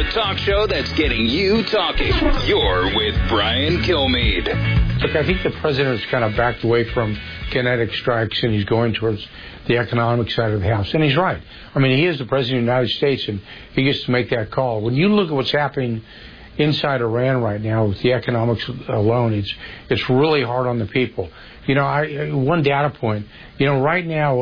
The talk show that's getting you talking. You're with Brian Kilmeade. Look, I think the president has kind of backed away from kinetic strikes, and he's going towards the economic side of the house. And he's right. I mean, he is the president of the United States, and he gets to make that call. When you look at what's happening inside Iran right now with the economics alone, it's really hard on the people. You know, one data point, you know, right now,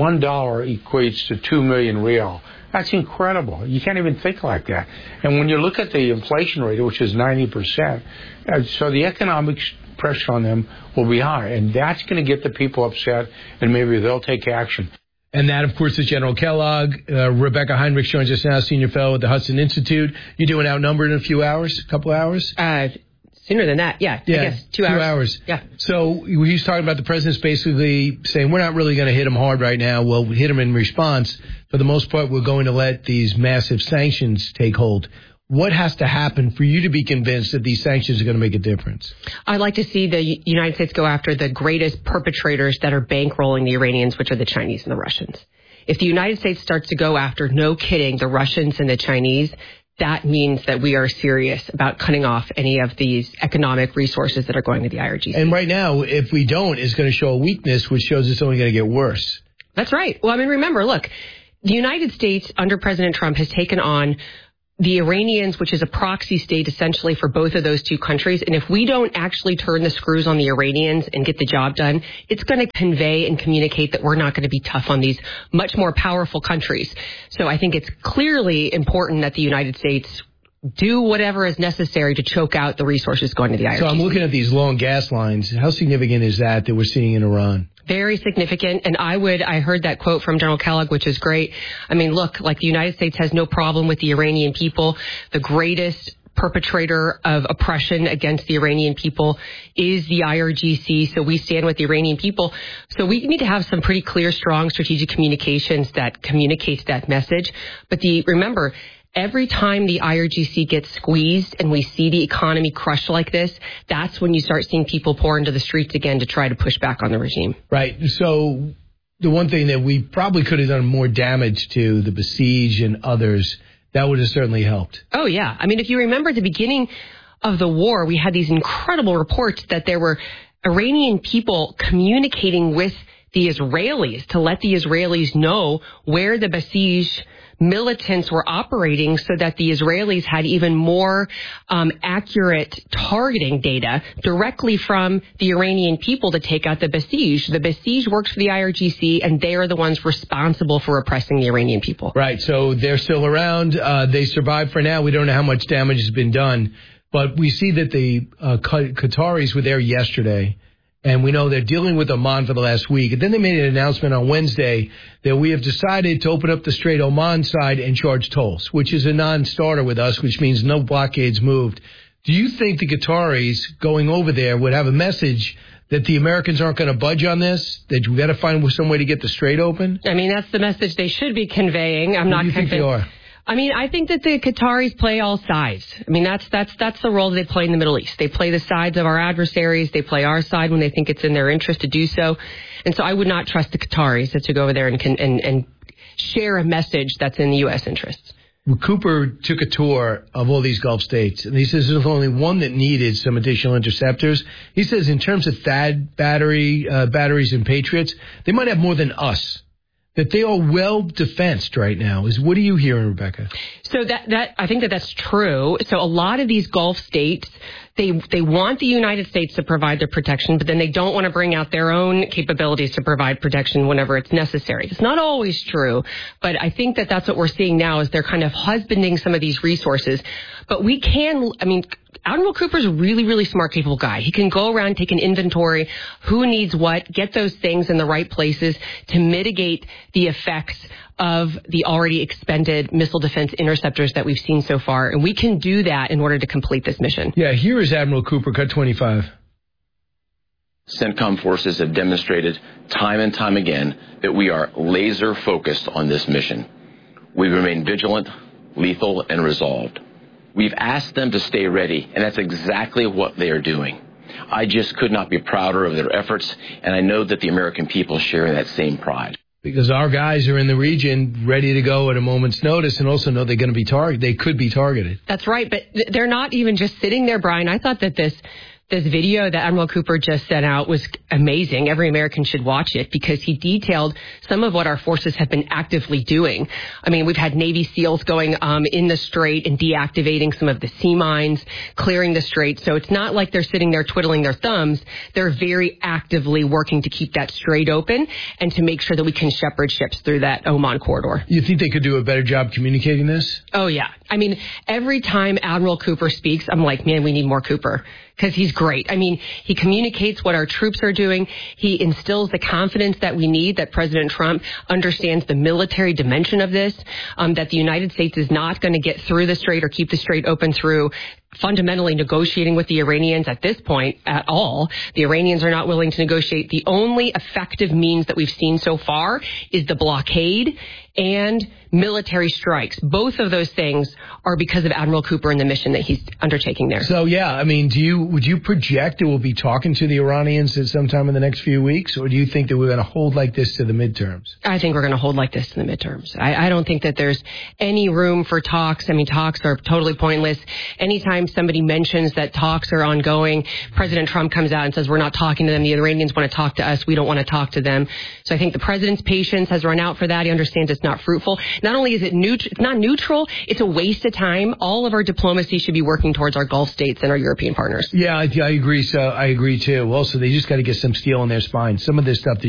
$1 equates to 2 million real. That's incredible. You can't even think like that. And when you look at the inflation rate, which is 90%, so the economic pressure on them will be high. And that's going to get the people upset, and maybe they'll take action. And that, of course, is General Kellogg. Rebecca Heinrich joins us now, senior fellow at the Hudson Institute. You're doing Outnumbered in a few hours, a couple hours? Sooner than that, yeah. I guess 2 hours. 2 hours. Yeah. So he's talking about the president's basically saying, we're not really going to hit him hard right now. We'll hit him in response. For the most part, we're going to let these massive sanctions take hold. What has to happen for you to be convinced that these sanctions are going to make a difference? I'd like to see the United States go after the greatest perpetrators that are bankrolling the Iranians, which are the Chinese and the Russians. If the United States starts to go after, no kidding, the Russians and the Chinese, that means that we are serious about cutting off any of these economic resources that are going to the IRGC. And right now, if we don't, it's going to show a weakness, which shows it's only going to get worse. That's right. Well, I mean, remember, look, the United States under President Trump has taken on the Iranians, which is a proxy state essentially for both of those two countries. And if we don't actually turn the screws on the Iranians and get the job done, it's going to convey and communicate that we're not going to be tough on these much more powerful countries. So I think it's clearly important that the United States do whatever is necessary to choke out the resources going to the IRGC. So I'm looking at these long gas lines. How significant is that we're seeing in Iran? Very significant. And I heard that quote from General Kellogg, which is great. I mean, look, like the United States has no problem with the Iranian people. The greatest perpetrator of oppression against the Iranian people is the IRGC. So we stand with the Iranian people. So we need to have some pretty clear, strong strategic communications that communicates that message. But remember, every time the IRGC gets squeezed and we see the economy crushed like this, that's when you start seeing people pour into the streets again to try to push back on the regime. Right. So the one thing that we probably could have done more damage to, the Besiege and others, that would have certainly helped. Oh, yeah. I mean, if you remember at the beginning of the war, we had these incredible reports that there were Iranian people communicating with the Israelis to let the Israelis know where the Besiege militants were operating so that the Israelis had even more accurate targeting data directly from the Iranian people to take out the Besiege. The Besiege works for the IRGC, and they are the ones responsible for oppressing the Iranian people. Right. So they're still around. They survived for now. We don't know how much damage has been done. But we see that the Qataris were there yesterday. And we know they're dealing with Oman for the last week. And then they made an announcement on Wednesday that we have decided to open up the Strait Oman side and charge tolls, which is a non-starter with us, which means no blockades moved. Do you think the Qataris going over there would have a message that the Americans aren't going to budge on this, that we've got to find some way to get the strait open? I mean, that's the message they should be conveying. I'm not convinced. What do you think they are? I mean, I think that the Qataris play all sides. I mean, that's the role they play in the Middle East. They play the sides of our adversaries. They play our side when they think it's in their interest to do so. And so I would not trust the Qataris to go over there and share a message that's in the U.S. interests. Well, Cooper took a tour of all these Gulf states, and he says there's only one that needed some additional interceptors. He says in terms of THAAD batteries and Patriots, they might have more than us. That they are well defensed right now. What are you hearing, Rebecca? So that I think that's true. So a lot of these Gulf states, they want the United States to provide their protection, but then they don't want to bring out their own capabilities to provide protection whenever it's necessary. It's not always true, but I think that's what we're seeing now is they're kind of husbanding some of these resources. But we can, I mean, Admiral Cooper's a really, really smart, capable guy. He can go around, take an inventory, who needs what, get those things in the right places to mitigate the effects of the already expended missile defense interceptors that we've seen so far. And we can do that in order to complete this mission. Yeah, here is Admiral Cooper, cut 25. CENTCOM forces have demonstrated time and time again that we are laser focused on this mission. We remain vigilant, lethal, and resolved. We've asked them to stay ready, and that's exactly what they are doing. I just could not be prouder of their efforts, and I know that the American people share that same pride. Because our guys are in the region ready to go at a moment's notice and also know they're going to be targeted. They could be targeted. That's right. But they're not even just sitting there, Brian. I thought that this video that Admiral Cooper just sent out was amazing. Every American should watch it because he detailed some of what our forces have been actively doing. I mean, we've had Navy SEALs going in the Strait and deactivating some of the sea mines, clearing the Strait. So it's not like they're sitting there twiddling their thumbs. They're very actively working to keep that Strait open and to make sure that we can shepherd ships through that Oman corridor. You think they could do a better job communicating this? Oh, yeah. I mean, every time Admiral Cooper speaks, I'm like, man, we need more Cooper. Because he's great. I mean, he communicates what our troops are doing. He instills the confidence that we need, that President Trump understands the military dimension of this, that the United States is not going to get through the Strait or keep the Strait open through fundamentally negotiating with the Iranians at this point at all. The Iranians are not willing to negotiate. The only effective means that we've seen so far is the blockade and military strikes. Both of those things are because of Admiral Cooper and the mission that he's undertaking there. So, yeah, I mean, would you project that we'll be talking to the Iranians at some time in the next few weeks, or do you think that we're going to hold like this to the midterms? I think we're going to hold like this to the midterms. I don't think that there's any room for talks. I mean, talks are totally pointless. Anytime somebody mentions that talks are ongoing, President Trump comes out and says, we're not talking to them. The Iranians want to talk to us. We don't want to talk to them. So I think the president's patience has run out for that. He understands it's not fruitful. Not only is it it's not neutral, it's a waste of time. All of our diplomacy should be working towards our Gulf states and our European partners. Yeah, I agree. So I agree, too. Also, they just got to get some steel in their spine. Some of this stuff